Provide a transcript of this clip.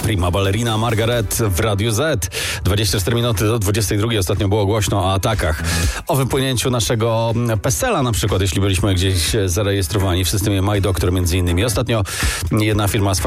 Prima ballerina Margaret w Radiu Z. 24 minuty do 22. Ostatnio było głośno o atakach. O wypłynięciu naszego PESEL-a na przykład, jeśli byliśmy gdzieś zarejestrowani w systemie MyDoctor między innymi. Ostatnio jedna firma